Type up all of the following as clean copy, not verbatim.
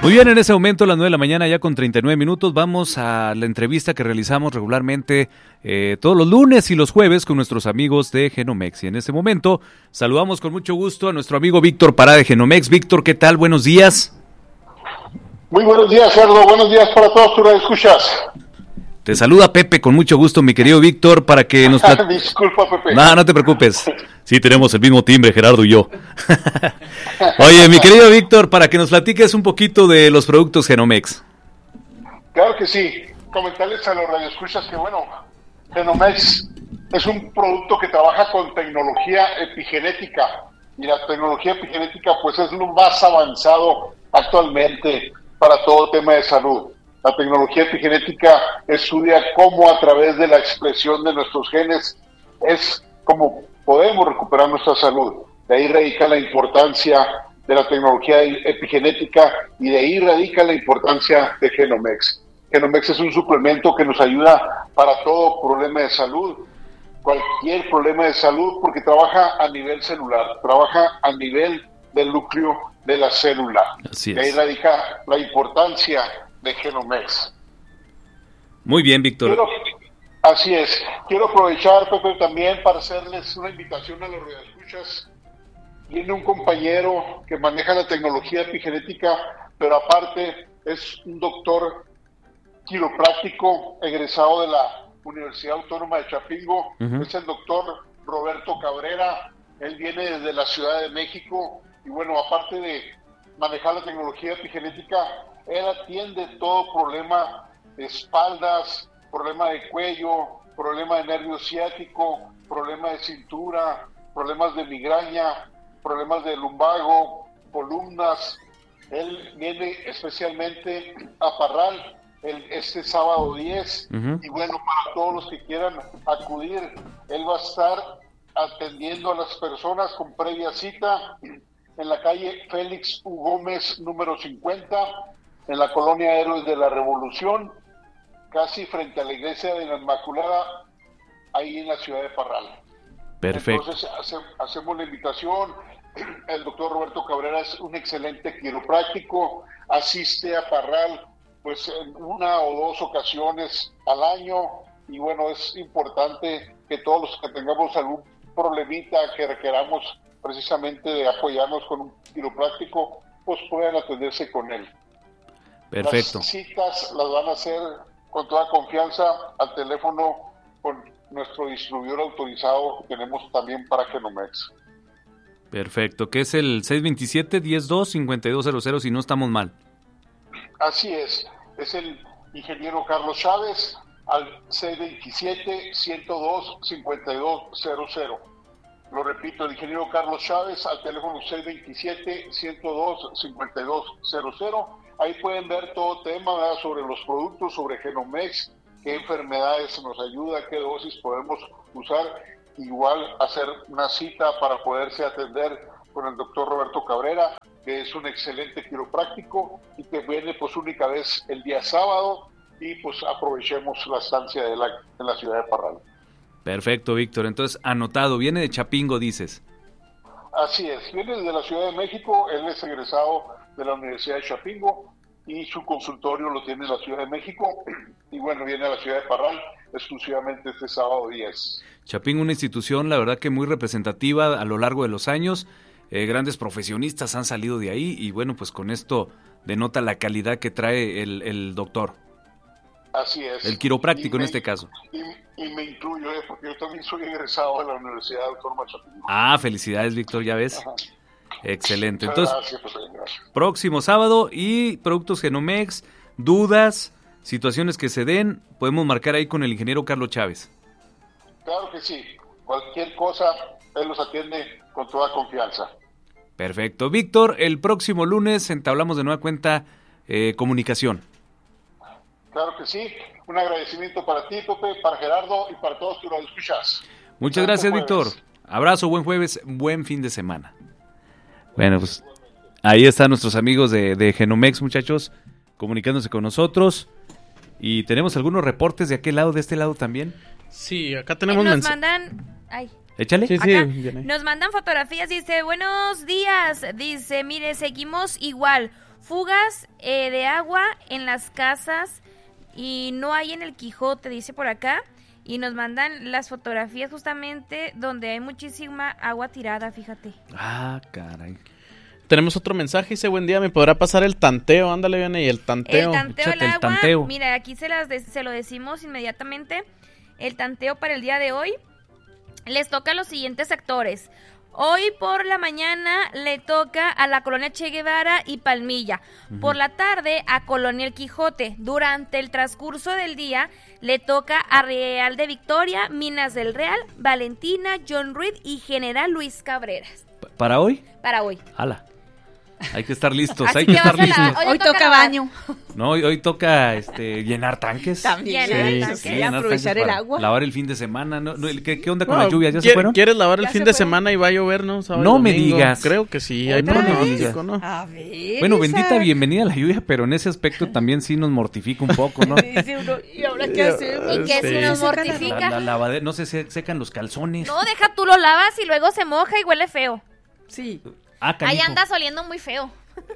Muy bien, en ese momento, a las 9 de la mañana, ya con 39 minutos, vamos a la entrevista que realizamos regularmente todos los lunes y los jueves con nuestros amigos de Genomex. Y en este momento, saludamos con mucho gusto a nuestro amigo Víctor Pará de Genomex. Víctor, ¿qué tal? Buenos días. Muy buenos días, Gerardo. Buenos días para todos tus radioescuchas. Te saluda Pepe con mucho gusto, mi querido Víctor, para que nos... Disculpa, Pepe. No te preocupes. Sí, tenemos el mismo timbre, Gerardo y yo. Oye, mi querido Víctor, para que nos platiques un poquito de los productos Genomex. Claro que sí. Comentarles a los radioescuchas que, bueno, Genomex es un producto que trabaja con tecnología epigenética. Y la tecnología epigenética, pues, es lo más avanzado actualmente para todo tema de salud. La tecnología epigenética estudia cómo a través de la expresión de nuestros genes es como podemos recuperar nuestra salud. De ahí radica la importancia de la tecnología epigenética y de ahí radica la importancia de Genomex. Genomex es un suplemento que nos ayuda para todo problema de salud, cualquier problema de salud, porque trabaja a nivel celular, trabaja a nivel del núcleo de la célula. Así es. De ahí radica la importancia de Genomex. Muy bien, Víctor. Así es. Quiero aprovechar, Pepe, también para hacerles una invitación a los radioescuchas. Viene un compañero que maneja la tecnología epigenética, pero aparte es un doctor quiropráctico egresado de la Universidad Autónoma de Chapingo. Es el doctor Roberto Cabrera. Él viene desde la Ciudad de México y bueno, aparte de manejar la tecnología epigenética, él atiende todo problema de espaldas, problema de cuello, problema de nervio ciático, problema de cintura, problemas de migraña, problemas de lumbago, columnas. Él viene especialmente a Parral este sábado 10 y bueno, para todos los que quieran acudir, él va a estar atendiendo a las personas con previa cita en la calle Félix U. Gómez número 50, en la colonia Héroes de la Revolución, casi frente a la iglesia de la Inmaculada, ahí en la ciudad de Parral. Perfecto. Entonces hacemos la invitación. El doctor Roberto Cabrera es un excelente quiropráctico, asiste a Parral pues en una o dos ocasiones al año y bueno, es importante que todos los que tengamos algún problemita que requeramos precisamente de apoyarnos con un quiropráctico, pues puedan atenderse con él. Perfecto. Las citas las van a hacer con toda confianza al teléfono con nuestro distribuidor autorizado que tenemos también para Genomex. Perfecto, que es el 627-102-5200 si no estamos mal. Así es el ingeniero Carlos Chávez al 627-102-5200. Lo repito, el ingeniero Carlos Chávez al teléfono 627-102-5200. Ahí pueden ver todo tema, ¿verdad?, sobre los productos, sobre Genomex, qué enfermedades nos ayuda, qué dosis podemos usar. Igual hacer una cita para poderse atender con el doctor Roberto Cabrera, que es un excelente quiropráctico y que viene pues única vez el día sábado y pues aprovechemos la estancia en la ciudad de Parral. Perfecto, Víctor. Entonces, anotado, viene de Chapingo, dices. Así es, viene de la Ciudad de México, él es egresado de la Universidad de Chapingo y su consultorio lo tiene en la Ciudad de México y bueno, viene a la ciudad de Parral exclusivamente este sábado 10. Chapingo, una institución, la verdad que muy representativa a lo largo de los años, grandes profesionistas han salido de ahí y bueno, pues con esto denota la calidad que trae el doctor. Así es. El quiropráctico en este caso. Y me incluyo, porque yo también soy egresado de la Universidad Autónoma de Chapingo. Felicidades, Víctor, ya ves. Ajá. Excelente. Muchas entonces, gracias. Próximo sábado y productos Genomex, dudas, situaciones que se den, podemos marcar ahí con el ingeniero Carlos Chávez. Claro que sí, cualquier cosa, él los atiende con toda confianza. Perfecto. Víctor, el próximo lunes entablamos de nueva cuenta comunicación. Claro que sí, un agradecimiento para ti, Pepe, para Gerardo y para todos tus radioescuchas. Muchas gracias, Víctor. Abrazo, buen jueves, buen fin de semana. Bueno, pues ahí están nuestros amigos de Genomex, muchachos, comunicándose con nosotros. Y tenemos algunos reportes de aquel lado, de este lado también. Sí, acá tenemos nos mandan... Ay, Échale. Sí, Acá viene. nos mandan fotografías, dice, buenos días, dice, mire, seguimos igual, fugas de agua en las casas y no hay en el Quijote, dice por acá, y nos mandan las fotografías justamente donde hay muchísima agua tirada, fíjate. Ah, caray. Tenemos otro mensaje, dice, buen día, ¿me podrá pasar el tanteo? Ándale, viene, y el tanteo. El tanteo del Échate el agua, tanteo. mira, aquí se lo decimos inmediatamente, el tanteo para el día de hoy, les toca a los siguientes sectores. Hoy por la mañana le toca a la Colonia Che Guevara y Palmilla. Por la tarde a Colonia El Quijote. Durante el transcurso del día le toca a Real de Victoria, Minas del Real, Valentina, John Reed y General Luis Cabreras. ¿Para hoy? Para hoy. ¡Hala! Hay que estar listos, Así hay que que estar vas a la- listos. Hoy toca lavar. baño. No, hoy toca llenar tanques. También. Llenar Sí, tanques. llenar aprovechar tanques el para agua. Lavar el fin de semana. ¿No? ¿Qué onda con No, la lluvia? ¿Ya se fueron? ¿Quieres lavar el Ya fin se de fueron. semana y va a llover, no? Sábado y No me domingo. digas. Creo que sí, hay ¿Otra pronóstico, ¿no? A ver. Bueno, bendita Isaac. bienvenida a la lluvia, pero en ese aspecto también sí nos mortifica un poco, ¿no? Dice uno, ¿y ahora qué hacemos? Y que Sí. si nos Se seca la mortifica. La lavadera, no se secan los calzones. No, deja tú lo lavas y luego se moja y huele feo. Sí. Ah, Ahí canijo. andas oliendo muy feo.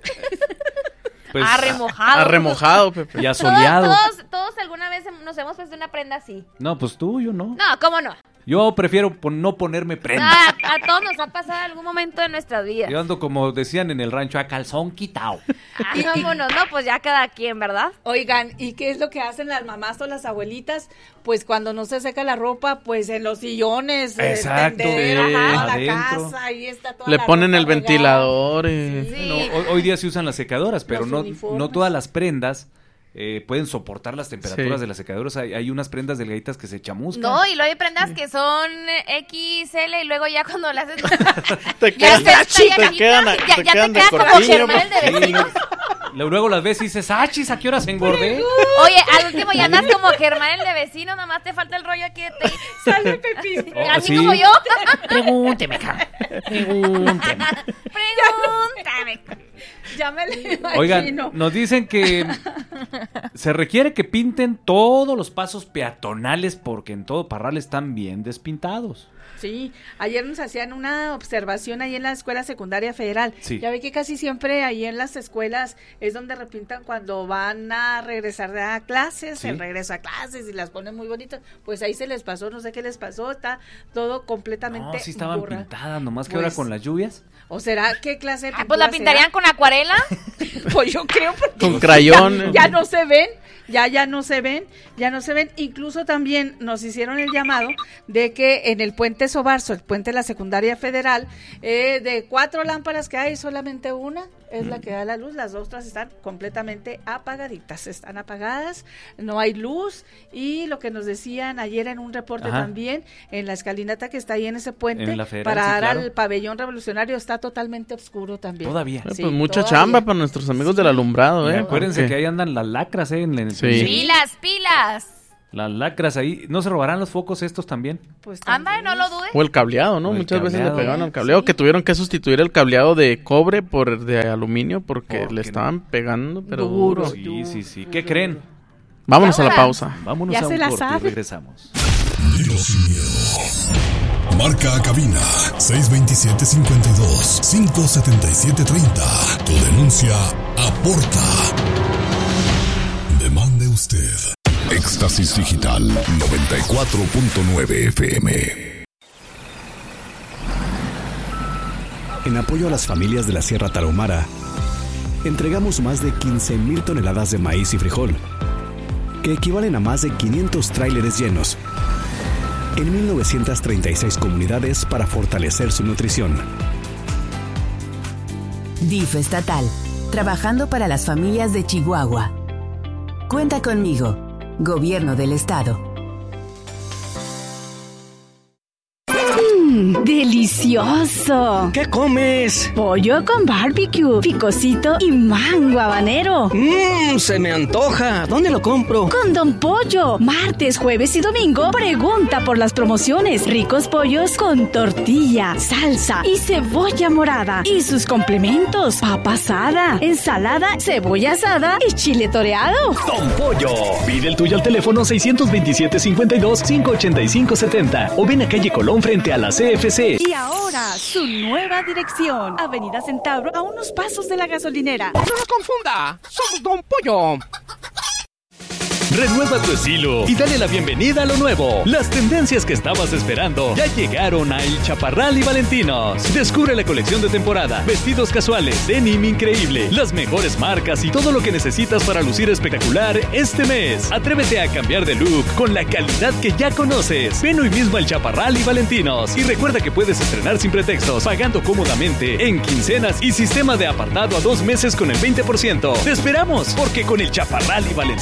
Pues, remojado. A remojado, Pepe. y Todos, asoleado. todos alguna vez nos hemos puesto una prenda así. No, pues tú, yo no. No, ¿cómo no? Yo prefiero no ponerme prenda. A todos nos ha pasado algún momento de nuestras vidas. Yo ando como decían en el rancho, a calzón quitado. Ah, vámonos, no, pues ya cada quien, ¿verdad? Oigan, ¿y qué es lo que hacen las mamás o las abuelitas? Pues cuando no se seca la ropa, pues en los sillones, Exacto, tendedero, sí, toda la adentro. casa, ahí está toda Le la ponen ropa el regada. ventilador. Sí. No, hoy día se usan las secadoras, pero Los no uniformes. todas las prendas pueden soportar las temperaturas Sí. de las secadoras. Hay unas prendas delgaditas que se chamuscan. No, y luego hay prendas que son XL y luego ya cuando las haces... Te ya quedan, se está te quedan, ya te te quedan de queda como corpiño, Germán el de Sí, vecinos. Luego las ves y dices, ¡ah, chis! ¿A qué horas engordé? Oye, al último ya andas como Germán el de vecinos, nomás te falta el rollo aquí de ti. Sale Pepín. Oh, Así sí. como yo. Pregúnteme, pregúnteme. Pregúntame. Ya me lo imagino. Oigan, nos dicen que se requiere que pinten todos los pasos peatonales porque en todo Parral están bien despintados. Sí, ayer nos hacían una observación ahí en la Escuela Secundaria Federal. Sí. Ya ve que casi siempre ahí en las escuelas es donde repintan cuando van a regresar a clases, Sí. el regreso a clases y las ponen muy bonitas. Pues ahí se les pasó, no sé qué les pasó, está todo completamente No, sí estaban borrado. pintadas, nomás que Pues, ahora con las lluvias. ¿O será qué clase de Ah, pues la pintura pintarían con acuarela. será? Pues yo creo porque Con crayón. ya no se ven, ya no se ven. Incluso también nos hicieron el llamado de que en el puente Sobarzo, el puente de la Secundaria Federal, de 4 lámparas que hay, solamente una es la que da la luz, las otras están completamente apagaditas, están apagadas, no hay luz, y lo que nos decían ayer en un reporte Ajá. también, en la escalinata que está ahí en ese puente, En la Federal, para sí, dar claro. al pabellón revolucionario, está totalmente oscuro también. Todavía. Sí, Pues mucha todavía. chamba para nuestros amigos del alumbrado, Y ¿eh? acuérdense Porque- que ahí andan las lacras, en el Sí. Pilas, pilas. Las lacras ahí. ¿No se robarán los focos estos también? Pues Ándale, no también. lo dudes. O el cableado, ¿no? O el Muchas veces le cableado. pegaban al cableado, Sí. que tuvieron que sustituir el cableado de cobre por el de aluminio porque Porque le estaban pegando, pero Duro. duro. Sí, sí, sí. ¿Qué creen? Vámonos a la Vámonos. pausa. Vámonos Ya a se un la corte y sabe. regresamos. Dilo sin miedo. Marca a cabina 627-52-577-30. Tu denuncia aporta. Demande usted. Éxtasis Digital 94.9 FM. En apoyo a las familias de la Sierra Tarahumara, entregamos más de 15,000 toneladas de maíz y frijol, que equivalen a más de 500 tráileres llenos, en 1936 comunidades para fortalecer su nutrición. DIF estatal, trabajando para las familias de Chihuahua. Cuenta conmigo, Gobierno del Estado. Delicioso. ¡Delicioso! ¿Qué comes? Pollo con barbecue, picosito y mango habanero. Se me antoja. ¿Dónde lo compro? Con Don Pollo. Martes, jueves y domingo, pregunta por las promociones. Ricos pollos con tortilla, salsa y cebolla morada. Y sus complementos: papa asada, ensalada, cebolla asada y chile toreado. Don Pollo. Pide el tuyo al teléfono 627-52-585-70 o ven a calle Colón frente a la CFC. Y ahora, su nueva dirección. Avenida Centauro, a unos pasos de la gasolinera. ¡No lo confunda! ¡Somos Don Pollo! Renueva tu estilo y dale la bienvenida a lo nuevo. Las tendencias que estabas esperando ya llegaron a El Chaparral y Valentinos. Descubre la colección de temporada, vestidos casuales, denim increíble, las mejores marcas y todo lo que necesitas para lucir espectacular este mes. Atrévete a cambiar de look con la calidad que ya conoces. Ven hoy mismo al Chaparral y Valentinos y recuerda que puedes estrenar sin pretextos, pagando cómodamente en quincenas y sistema de apartado a 2 meses con el 20%. Te esperamos porque con El Chaparral y Valentinos